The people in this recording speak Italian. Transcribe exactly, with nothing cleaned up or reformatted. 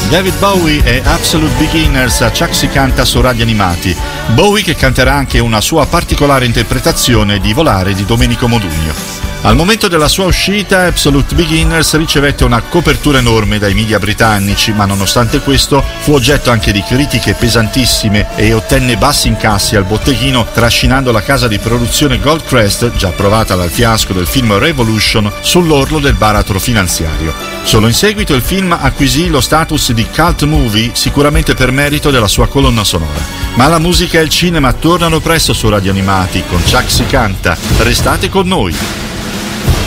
David Bowie e Absolute Beginners, a Chuck si canta su Radio Animati. Bowie che canterà anche una sua particolare interpretazione di Volare di Domenico Modugno. Al momento della sua uscita, Absolute Beginners ricevette una copertura enorme dai media britannici, ma nonostante questo fu oggetto anche di critiche pesantissime e ottenne bassi incassi al botteghino, trascinando la casa di produzione Goldcrest, già provata dal fiasco del film Revolution, sull'orlo del baratro finanziario. Solo in seguito il film acquisì lo status di cult movie, sicuramente per merito della sua colonna sonora. Ma la musica e il cinema tornano presto su Radio Animati con Chuck si canta. Restate con noi!